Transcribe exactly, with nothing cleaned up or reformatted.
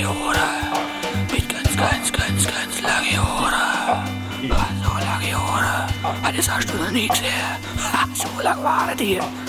Hore. Mit ganz, ganz, ganz, ganz lange Hore. So lange Hore. Das hast du noch nie gesehen. So lang war das hier.